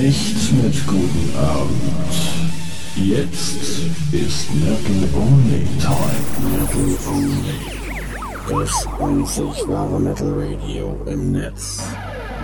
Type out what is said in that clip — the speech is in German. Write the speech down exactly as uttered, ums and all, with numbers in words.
nicht mit guten Abend. Jetzt ist Metal Only Time. Metal Only. Das einzig wahre Metal Radio im Netz.